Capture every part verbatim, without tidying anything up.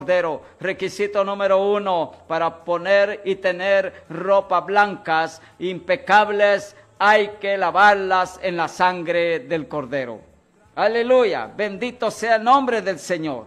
Cordero. Requisito número uno para poner y tener ropas blancas, impecables, hay que lavarlas en la sangre del Cordero. Aleluya, bendito sea el nombre del Señor.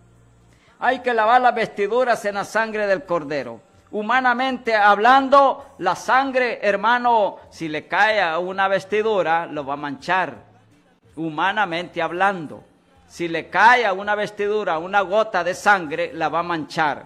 Hay que lavar las vestiduras en la sangre del Cordero. Humanamente hablando, la sangre, hermano, si le cae a una vestidura, lo va a manchar. Humanamente hablando, si le cae a una vestidura una gota de sangre, la va a manchar.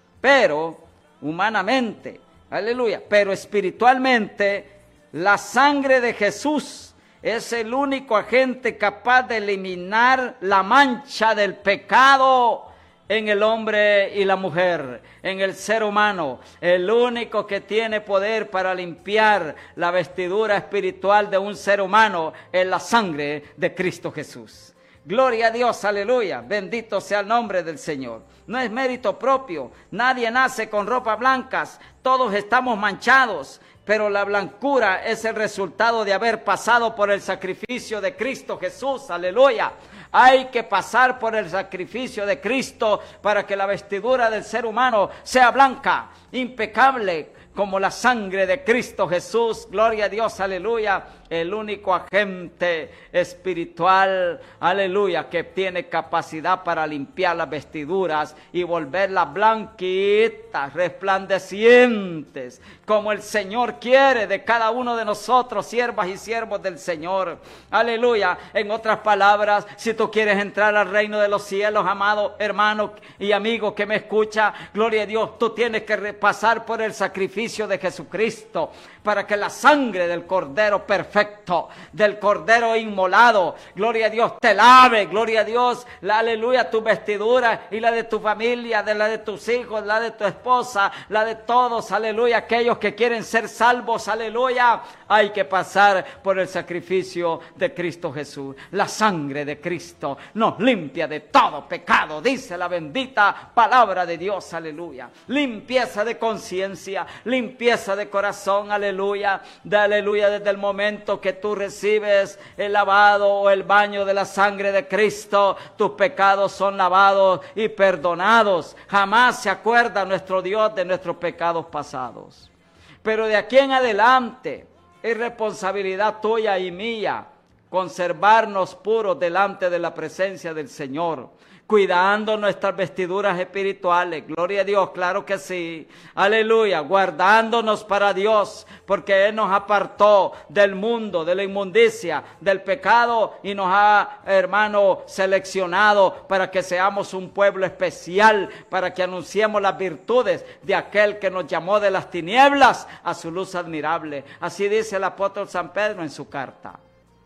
Pero, humanamente, aleluya, pero espiritualmente, la sangre de Jesús es el único agente capaz de eliminar la mancha del pecado en el hombre y la mujer, en el ser humano. El único que tiene poder para limpiar la vestidura espiritual de un ser humano es la sangre de Cristo Jesús. Gloria a Dios, aleluya, bendito sea el nombre del Señor. No es mérito propio, nadie nace con ropas blancas, todos estamos manchados, pero la blancura es el resultado de haber pasado por el sacrificio de Cristo Jesús, aleluya. Hay que pasar por el sacrificio de Cristo para que la vestidura del ser humano sea blanca, impecable, como la sangre de Cristo Jesús. Gloria a Dios, aleluya. El único agente espiritual, aleluya, que tiene capacidad para limpiar las vestiduras y volverlas blanquitas, resplandecientes, como el Señor quiere de cada uno de nosotros, siervas y siervos del Señor. Aleluya. En otras palabras, si tú quieres entrar al reino de los cielos, amado hermano y amigo que me escucha, gloria a Dios, tú tienes que pasar por el sacrificio de Jesucristo para que la sangre del Cordero perfecto, del Cordero inmolado, gloria a Dios, te lave, gloria a Dios, la, aleluya, tu vestidura y la de tu familia, de la de tus hijos, la de tu esposa, la de todos, aleluya, aquellos que quieren ser salvos, aleluya. Hay que pasar por el sacrificio de Cristo Jesús. La sangre de Cristo nos limpia de todo pecado, dice la bendita palabra de Dios, aleluya. Limpieza de conciencia, limpieza de corazón, aleluya. De aleluya, desde el momento que tú recibes el lavado o el baño de la sangre de Cristo, tus pecados son lavados y perdonados. Jamás se acuerda nuestro Dios de nuestros pecados pasados. Pero de aquí en adelante es responsabilidad tuya y mía conservarnos puros delante de la presencia del Señor, cuidando nuestras vestiduras espirituales. Gloria a Dios, claro que sí. Aleluya, guardándonos para Dios, porque Él nos apartó del mundo, de la inmundicia, del pecado, y nos ha, hermano, seleccionado para que seamos un pueblo especial, para que anunciemos las virtudes de aquel que nos llamó de las tinieblas a su luz admirable. Así dice el apóstol San Pedro en su carta.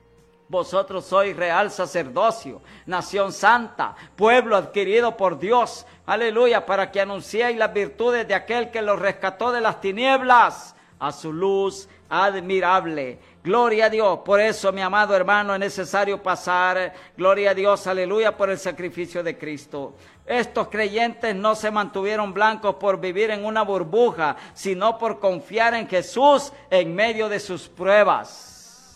Vosotros sois real sacerdocio, nación santa, pueblo adquirido por Dios, aleluya, para que anunciéis las virtudes de aquel que los rescató de las tinieblas a su luz admirable. Gloria a Dios. Por eso, mi amado hermano, es necesario pasar, gloria a Dios, aleluya, por el sacrificio de Cristo. Estos creyentes no se mantuvieron blancos por vivir en una burbuja, sino por confiar en Jesús en medio de sus pruebas.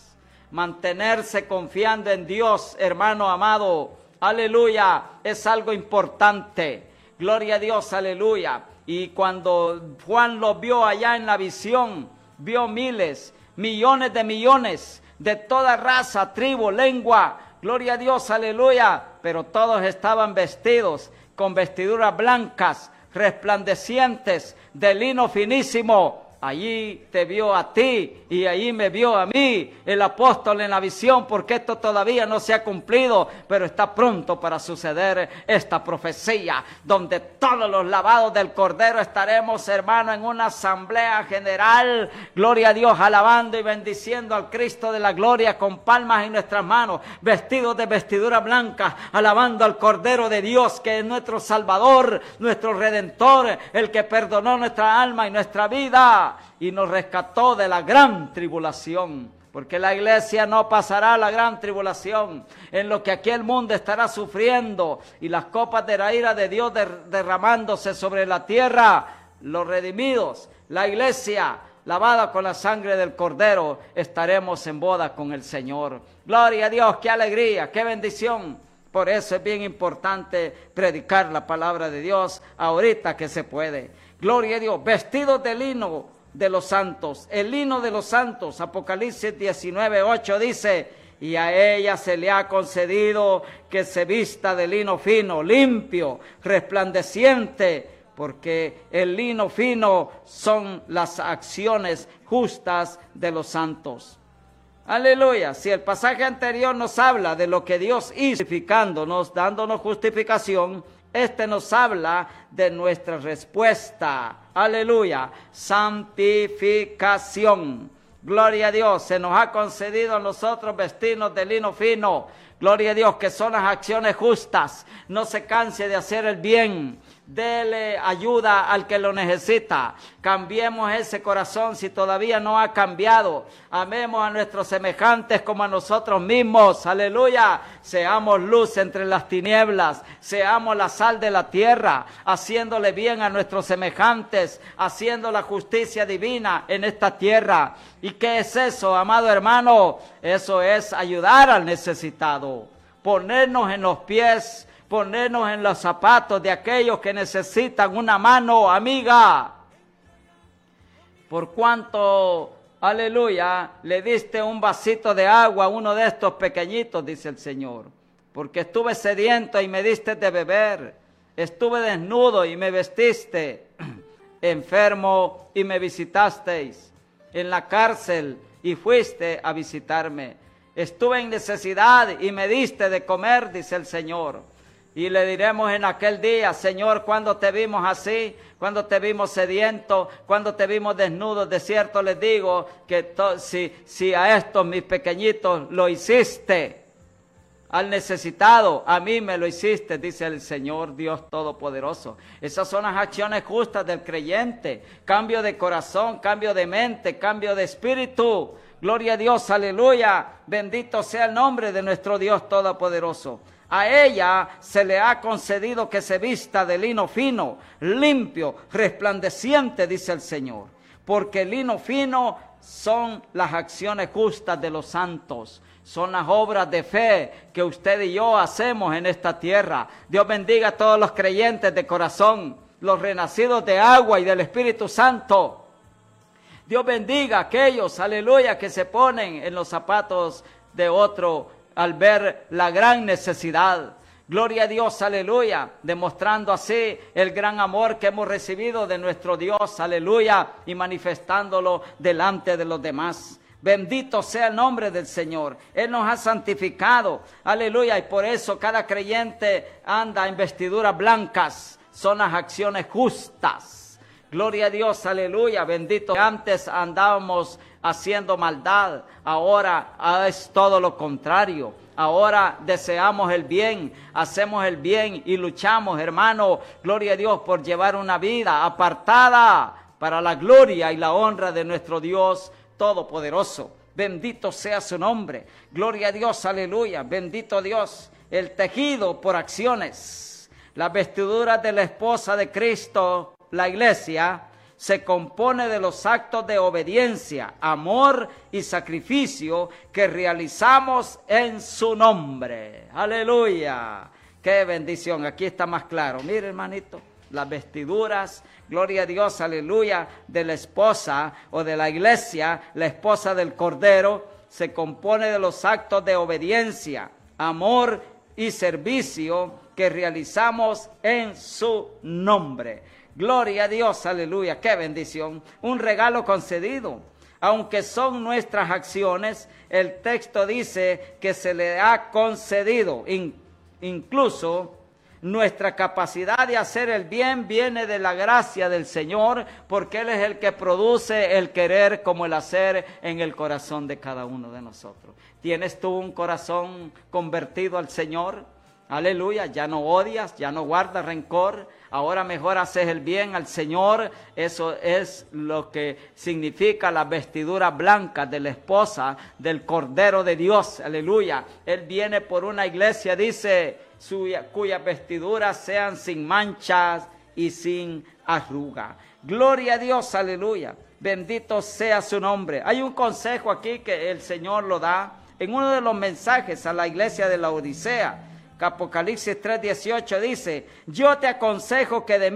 Mantenerse confiando en Dios, hermano amado, aleluya, es algo importante. Gloria a Dios, aleluya. Y cuando Juan lo vio allá en la visión, vio miles, millones de millones, de toda raza, tribu, lengua, gloria a Dios, aleluya. Pero todos estaban vestidos con vestiduras blancas, resplandecientes, de lino finísimo. Allí te vio a ti y allí me vio a mí, el apóstol en la visión, porque esto todavía no se ha cumplido, pero está pronto para suceder esta profecía, donde todos los lavados del Cordero estaremos, hermano, en una asamblea general, gloria a Dios, alabando y bendiciendo al Cristo de la gloria con palmas en nuestras manos, vestidos de vestidura blanca, alabando al Cordero de Dios, que es nuestro Salvador, nuestro Redentor, el que perdonó nuestra alma y nuestra vida y nos rescató de la gran tribulación, porque la iglesia no pasará la gran tribulación, en lo que aquí el mundo estará sufriendo y las copas de la ira de Dios derramándose sobre la tierra. Los redimidos, la iglesia lavada con la sangre del Cordero, estaremos en boda con el Señor. Gloria a Dios, qué alegría, qué bendición. Por eso es bien importante predicar la palabra de Dios ahorita que se puede. Gloria a Dios, vestidos de lino de los santos. El lino de los santos, Apocalipsis diecinueve, ocho dice, y a ella se le ha concedido que se vista de lino fino, limpio, resplandeciente, porque el lino fino son las acciones justas de los santos. Aleluya. Si el pasaje anterior nos habla de lo que Dios hizo, justificándonos, dándonos justificación, este nos habla de nuestra respuesta. Aleluya. Santificación. Gloria a Dios. Se nos ha concedido a nosotros vestirnos de lino fino. Gloria a Dios, que son las acciones justas. No se canse de hacer el bien. Dele ayuda al que lo necesita. Cambiemos ese corazón si todavía no ha cambiado. Amemos a nuestros semejantes como a nosotros mismos. Aleluya. Seamos luz entre las tinieblas. Seamos la sal de la tierra, haciéndole bien a nuestros semejantes, haciendo la justicia divina en esta tierra. ¿Y qué es eso, amado hermano? Eso es ayudar al necesitado. Ponernos en los pies, ponernos en los zapatos de aquellos que necesitan una mano amiga. Por cuanto, aleluya, le diste un vasito de agua a uno de estos pequeñitos, dice el Señor. Porque estuve sediento y me diste de beber. Estuve desnudo y me vestiste. Enfermo y me visitasteis. En la cárcel y fuiste a visitarme. Estuve en necesidad y me diste de comer, dice el Señor. Y le diremos en aquel día, Señor, ¿cuándo te vimos así? ¿Cuándo te vimos sediento? ¿Cuándo te vimos desnudo? De cierto les digo que si, si a estos mis pequeñitos lo hiciste, al necesitado, a mí me lo hiciste, dice el Señor Dios Todopoderoso. Esas son las acciones justas del creyente. Cambio de corazón, cambio de mente, cambio de espíritu. Gloria a Dios, aleluya. Bendito sea el nombre de nuestro Dios Todopoderoso. A ella se le ha concedido que se vista de lino fino, limpio, resplandeciente, dice el Señor. Porque el lino fino son las acciones justas de los santos. Son las obras de fe que usted y yo hacemos en esta tierra. Dios bendiga a todos los creyentes de corazón, los renacidos de agua y del Espíritu Santo. Dios bendiga a aquellos, aleluya, que se ponen en los zapatos de otro al ver la gran necesidad. Gloria a Dios, aleluya, demostrando así el gran amor que hemos recibido de nuestro Dios, aleluya, y manifestándolo delante de los demás. Bendito sea el nombre del Señor. Él nos ha santificado, aleluya, y por eso cada creyente anda en vestiduras blancas. Son las acciones justas. Gloria a Dios, aleluya, bendito. Antes andábamos haciendo maldad, ahora es todo lo contrario. Ahora deseamos el bien, hacemos el bien y luchamos, hermano, gloria a Dios, por llevar una vida apartada para la gloria y la honra de nuestro Dios Todopoderoso. Bendito sea su nombre. Gloria a Dios, aleluya. Bendito Dios. El tejido por acciones. Las vestiduras de la esposa de Cristo, la iglesia, se compone de los actos de obediencia, amor y sacrificio que realizamos en su nombre. Aleluya. Qué bendición. Aquí está más claro. Mire, hermanito, las vestiduras, gloria a Dios, aleluya, de la esposa o de la iglesia, la esposa del Cordero, se compone de los actos de obediencia, amor y servicio que realizamos en su nombre. Gloria a Dios, aleluya, qué bendición, un regalo concedido. Aunque son nuestras acciones, el texto dice que se le ha concedido. In, incluso nuestra capacidad de hacer el bien viene de la gracia del Señor, porque Él es el que produce el querer como el hacer en el corazón de cada uno de nosotros. ¿Tienes tú un corazón convertido al Señor? Aleluya, ya no odias, ya no guardas rencor, ahora mejor haces el bien al Señor. Eso es lo que significa la vestidura blanca de la esposa del Cordero de Dios, aleluya. Él viene por una iglesia, dice, suya, cuyas vestiduras sean sin manchas y sin arruga. Gloria a Dios, aleluya, bendito sea su nombre. Hay un consejo aquí que el Señor lo da en uno de los mensajes a la iglesia de la Odisea, Apocalipsis tres dieciocho dice, yo te aconsejo que de